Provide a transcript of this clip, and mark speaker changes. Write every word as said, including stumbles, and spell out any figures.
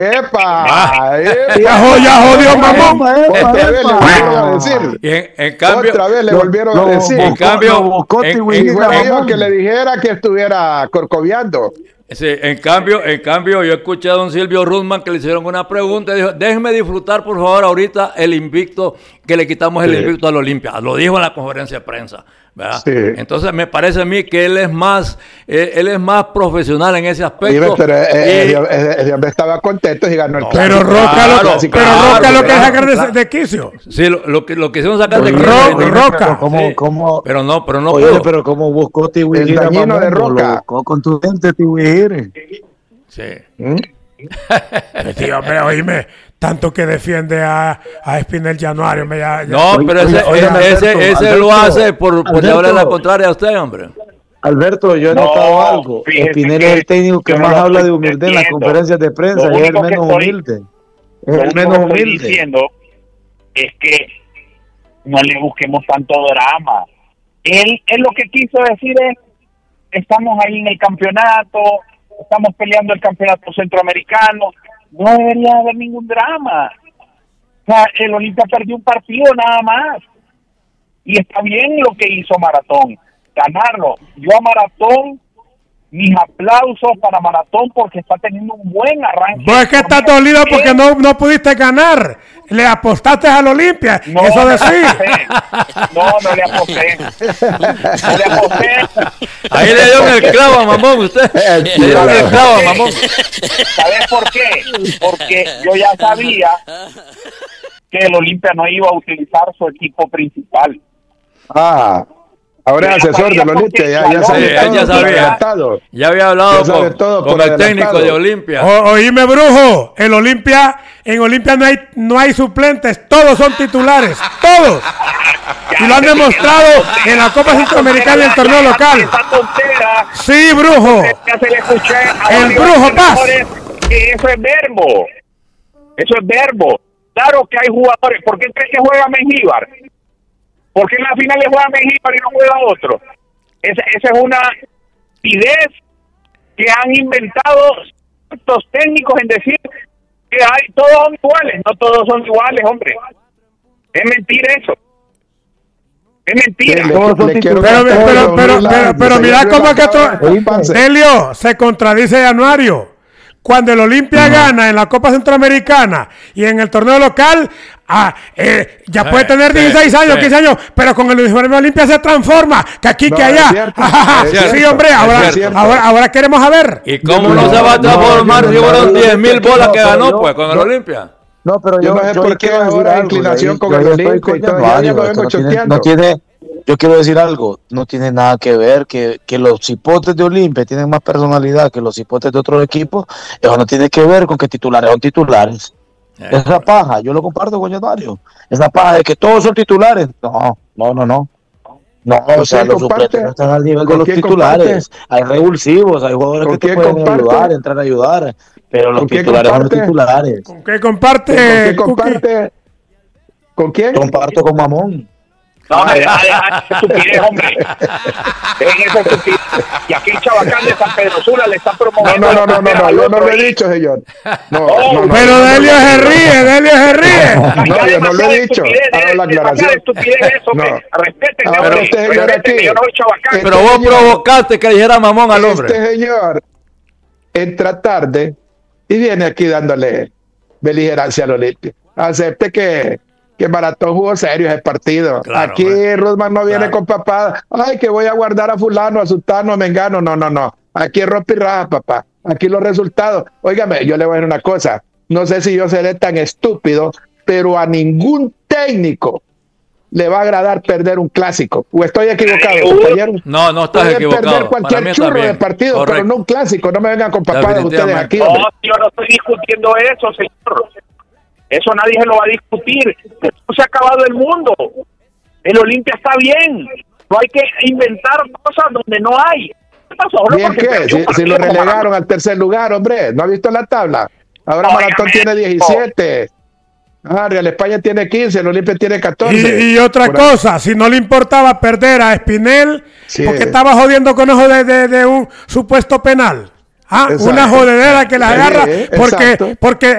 Speaker 1: ¡Epa!
Speaker 2: Ah.
Speaker 1: ¡Epa!
Speaker 2: Ya, ya jodió, mamón.
Speaker 1: Otra vez le volvieron a decir.
Speaker 3: Y en, en cambio,
Speaker 1: Otra vez le
Speaker 4: lo-
Speaker 1: volvieron
Speaker 4: lo
Speaker 1: a decir.
Speaker 3: en
Speaker 4: buscó-
Speaker 3: cambio,
Speaker 4: lo buscó
Speaker 3: en-
Speaker 4: Tiwi
Speaker 3: en-
Speaker 1: Y
Speaker 4: Gira,
Speaker 1: fue yo
Speaker 4: mamón.
Speaker 1: que le dijera que estuviera corcoviando.
Speaker 3: sí, en cambio, en cambio, yo escuché a don Silvio Rudman que le hicieron una pregunta y dijo, déjenme disfrutar, por favor, ahorita el invicto, que le quitamos el
Speaker 1: Sí.
Speaker 3: invicto al Olimpia. Lo dijo en la conferencia de prensa, ¿verdad?
Speaker 1: Sí.
Speaker 3: Entonces me parece a mí que él es más, eh, él es más profesional en ese aspecto.
Speaker 1: Dime, pero eh,
Speaker 3: Y-
Speaker 1: eh, eh, el hombre estaba contento y ganó el
Speaker 2: Pero
Speaker 1: clásico.
Speaker 2: Roca
Speaker 3: Claro,
Speaker 2: lo,
Speaker 1: Clásico.
Speaker 2: pero
Speaker 3: claro,
Speaker 2: Roca lo que es
Speaker 3: claro,
Speaker 2: sacar de,
Speaker 4: claro.
Speaker 2: de quicio.
Speaker 3: sí, lo, lo que lo quisieron sacar de
Speaker 4: Oye,
Speaker 3: aquí.
Speaker 2: Ro-
Speaker 4: oye,
Speaker 2: Roca.
Speaker 4: pero ¿Cómo,
Speaker 3: Sí.
Speaker 4: cómo,
Speaker 3: Pero no, pero no
Speaker 4: oye,
Speaker 3: pudo.
Speaker 4: pero cómo buscó Tiwi
Speaker 1: El
Speaker 4: Gira,
Speaker 1: dañino
Speaker 4: mamón,
Speaker 1: de
Speaker 4: lo
Speaker 1: Roca.
Speaker 4: buscó contundente Tiwi Gira.
Speaker 3: Sí.
Speaker 1: ¿Mm?
Speaker 2: Eh, Tío, hombre, oíme, tanto que defiende a, a Espinel Januario. Me ya, ya-
Speaker 3: No,
Speaker 4: Oye,
Speaker 3: pero ese,
Speaker 4: oye, oye,
Speaker 3: ese,
Speaker 4: Alberto,
Speaker 3: ese lo
Speaker 4: Alberto,
Speaker 3: hace por, por llevarle la
Speaker 4: Alberto.
Speaker 3: contraria a usted, hombre.
Speaker 4: Alberto, yo he
Speaker 5: No,
Speaker 4: notado algo.
Speaker 5: fíjese
Speaker 4: Espinel
Speaker 5: que
Speaker 4: es el técnico que
Speaker 5: yo no
Speaker 4: más
Speaker 5: lo
Speaker 4: habla
Speaker 5: estoy
Speaker 4: de humildad en las
Speaker 5: entendiendo.
Speaker 4: conferencias de prensa
Speaker 5: Lo
Speaker 4: y es el
Speaker 5: único que
Speaker 4: menos
Speaker 5: estoy-
Speaker 4: humilde. Es
Speaker 5: Lo
Speaker 4: el
Speaker 5: único
Speaker 4: menos
Speaker 5: que estoy
Speaker 4: humilde.
Speaker 5: diciendo es que no le busquemos tanto drama. Él, él lo que quiso decir es, estamos ahí en el campeonato, estamos peleando el campeonato centroamericano, no debería haber ningún drama. O sea, el Olimpia perdió un partido nada más. Y está bien lo que hizo Maratón, ganarlo. Yo a Maratón, mis aplausos para Maratón porque está teniendo un buen arranque.
Speaker 2: Vos es que estás dolido porque no, no pudiste ganar. Le apostaste al Olimpia.
Speaker 5: No,
Speaker 2: Eso
Speaker 5: no
Speaker 2: de
Speaker 5: le
Speaker 2: sí.
Speaker 5: aposté. No, no le aposté. No le aposté.
Speaker 3: Ahí le dio en el clavo a mamón, usted.
Speaker 1: El
Speaker 3: Le dio en el clavo a mamón.
Speaker 5: ¿Sabes por qué? Porque yo ya sabía que el Olimpia no iba a utilizar su equipo principal.
Speaker 1: Ah, ahora es
Speaker 5: Ya
Speaker 1: asesor de
Speaker 5: sabía
Speaker 1: Olimpia,
Speaker 5: porque
Speaker 1: ya, ya
Speaker 5: la
Speaker 1: sabe
Speaker 3: lógica-
Speaker 1: todo
Speaker 3: ya
Speaker 1: por
Speaker 3: sabía.
Speaker 1: adelantado.
Speaker 3: Ya había hablado
Speaker 1: Ya sabe
Speaker 3: con,
Speaker 1: todo
Speaker 3: con
Speaker 1: por
Speaker 3: el técnico
Speaker 1: adelantado.
Speaker 3: de Olimpia.
Speaker 2: O- oíme, brujo. El Olimpia, en Olimpia no hay, no hay suplentes. Todos son titulares. Todos. Y lo han demostrado en la Copa Centroamericana y el torneo local.
Speaker 5: Esa tontera,
Speaker 2: Sí, brujo.
Speaker 5: ya se le escuché a
Speaker 2: El
Speaker 5: varios
Speaker 2: Brujo Paz.
Speaker 5: entrenadores que eso es verbo. Eso es verbo. Claro que hay jugadores. ¿Por qué crees que juega Mengíbar? ¿Por qué en la final le juega Mengíbar y no juega otro? Esa, esa es una idea que han inventado estos técnicos en decir que hay todos son iguales. No todos son iguales, hombre. Es mentira eso. Es mentira.
Speaker 1: Sí, le-
Speaker 4: Todos son
Speaker 1: le quiero
Speaker 2: Pero,
Speaker 4: titulares.
Speaker 1: dar
Speaker 2: pero,
Speaker 1: todo,
Speaker 2: pero,
Speaker 1: Lula,
Speaker 2: pero, pero
Speaker 1: se
Speaker 2: mira
Speaker 1: dio
Speaker 2: cómo
Speaker 1: la
Speaker 2: es que
Speaker 1: cabra
Speaker 2: esto-
Speaker 1: de Pance.
Speaker 2: Delio, se contradice Januario. Cuando el Olimpia gana en la Copa Centroamericana y en el torneo local, ah, eh, ya puede tener
Speaker 3: sí,
Speaker 2: dieciséis años,
Speaker 3: sí.
Speaker 2: quince años, pero con el uniforme Olimpia se transforma, que aquí,
Speaker 1: No,
Speaker 2: que
Speaker 1: es
Speaker 2: allá.
Speaker 1: cierto,
Speaker 2: Ajá,
Speaker 1: es
Speaker 2: sí,
Speaker 1: cierto,
Speaker 2: hombre,
Speaker 1: es
Speaker 2: ahora,
Speaker 1: cierto.
Speaker 2: ahora, ahora queremos saber.
Speaker 3: ¿Y cómo
Speaker 1: Yo
Speaker 3: no,
Speaker 1: no-
Speaker 3: se va a
Speaker 1: no,
Speaker 3: transformar
Speaker 1: yo
Speaker 3: si
Speaker 1: no-
Speaker 3: fueron
Speaker 1: no,
Speaker 3: diez mil
Speaker 4: yo-
Speaker 3: bolas que
Speaker 4: no,
Speaker 3: ganó
Speaker 4: yo-
Speaker 3: pues con el
Speaker 4: yo-
Speaker 3: Olimpia?
Speaker 4: No, pero
Speaker 1: Yo
Speaker 4: yo,
Speaker 1: no sé
Speaker 4: yo
Speaker 1: por qué
Speaker 4: quiero decir
Speaker 1: ahora
Speaker 4: algo,
Speaker 1: inclinación
Speaker 4: yo-
Speaker 1: con
Speaker 4: yo
Speaker 1: el
Speaker 4: ya estoy
Speaker 1: Olimpia y
Speaker 4: con
Speaker 1: todo, ya- ya
Speaker 4: Januario,
Speaker 1: lo
Speaker 4: es que
Speaker 1: vengo
Speaker 4: no tiene-
Speaker 1: choteando.
Speaker 4: no tiene, yo quiero decir algo, no tiene nada que ver que, que los cipotes de Olimpia tienen más personalidad que los cipotes de otros equipos, eso no tiene que ver con que titulares son titulares.
Speaker 3: Eh,
Speaker 4: Esa paja, yo lo comparto con Januario, esa paja de que todos son titulares, no, no, no, no. No, o sea,
Speaker 1: quién
Speaker 4: los
Speaker 1: comparte?
Speaker 4: suplentes no están al nivel de
Speaker 1: ¿Con
Speaker 4: los
Speaker 1: quién
Speaker 4: titulares. Hay revulsivos, hay jugadores
Speaker 1: ¿Con
Speaker 4: que te
Speaker 1: quién
Speaker 4: pueden
Speaker 1: comparte?
Speaker 4: ayudar, entrar a ayudar, pero los
Speaker 1: ¿Con quién
Speaker 4: titulares son los
Speaker 1: comparte?
Speaker 4: titulares.
Speaker 2: ¿Con qué comparte?
Speaker 1: ¿Con quién
Speaker 2: Cookie?
Speaker 1: comparte? ¿Con quién?
Speaker 4: Comparto con Mamón.
Speaker 5: No, deja, deja esa estupidez, hombre. Dejen esa estupidez. Y aquí el Chabacán de San Pedro Sula le está
Speaker 1: No,
Speaker 5: promoviendo.
Speaker 1: no, no, no, no,
Speaker 5: la
Speaker 1: no, yo no
Speaker 5: otro
Speaker 1: lo he
Speaker 5: ahí.
Speaker 1: dicho, señor. No,
Speaker 5: No,
Speaker 1: no, no,
Speaker 2: Pero
Speaker 1: no,
Speaker 2: Delio
Speaker 1: no,
Speaker 2: se
Speaker 1: no,
Speaker 2: ríe, Delio se ríe.
Speaker 1: No, yo no lo he dicho.
Speaker 5: Estupidez,
Speaker 1: Hago la
Speaker 5: demasiada
Speaker 1: aclaración.
Speaker 5: estupidez eso,
Speaker 1: No.
Speaker 5: hombre. Respétenme,
Speaker 1: Ah,
Speaker 5: hombre.
Speaker 1: pero este señor
Speaker 5: Respétenme,
Speaker 1: aquí-
Speaker 5: yo no soy Chabacán.
Speaker 1: este
Speaker 3: Pero vos
Speaker 1: señor-
Speaker 3: provocaste que dijera mamón al hombre.
Speaker 1: Este señor entra tarde y viene aquí dándole beligerancia al Olimpia. Acepte que, que Maratón jugó serio ese partido.
Speaker 3: Claro,
Speaker 1: aquí
Speaker 3: man.
Speaker 1: Rudman no viene
Speaker 3: Claro.
Speaker 1: con papada. Ay, que voy a guardar a fulano, a sultano, a mengano. No, no, no. Aquí es rompe y raja, papá. Aquí los resultados. Óigame, yo le voy a decir una cosa. No sé si yo seré tan estúpido, pero a ningún técnico le va a agradar perder un clásico. ¿O estoy equivocado, compañero?
Speaker 3: No, no estás
Speaker 1: Pueden
Speaker 3: equivocado.
Speaker 1: perder
Speaker 3: Para
Speaker 1: cualquier
Speaker 3: mí
Speaker 1: churro
Speaker 3: también.
Speaker 1: de partido,
Speaker 3: Correcto.
Speaker 1: pero no un clásico. No me vengan con papadas ustedes aquí.
Speaker 5: No,
Speaker 1: hombre.
Speaker 5: yo no estoy discutiendo eso, señor. Eso nadie se lo va a discutir. No se ha acabado el mundo. El Olimpia está bien. No hay que inventar cosas donde no hay. ¿Qué pasó? Solo
Speaker 1: ¿Bien
Speaker 5: porque
Speaker 1: qué?
Speaker 5: perdió
Speaker 1: Si,
Speaker 5: un
Speaker 1: si
Speaker 5: partido
Speaker 1: lo
Speaker 5: con
Speaker 1: relegaron
Speaker 5: Maratón.
Speaker 1: al tercer lugar, hombre. ¿No ha visto la tabla? Ahora
Speaker 5: Óigame,
Speaker 1: Maratón tiene diecisiete. Ah, Real España tiene quince, el Olimpia tiene catorce.
Speaker 2: Y, y otra
Speaker 1: Por ahí.
Speaker 2: cosa, si no le importaba perder a Espinel,
Speaker 1: Sí.
Speaker 2: porque estaba jodiendo con ojo de, de, de un supuesto penal. Ah,
Speaker 1: Exacto.
Speaker 2: una jodedera que la
Speaker 1: Sí,
Speaker 2: agarra porque,
Speaker 1: exacto.
Speaker 2: porque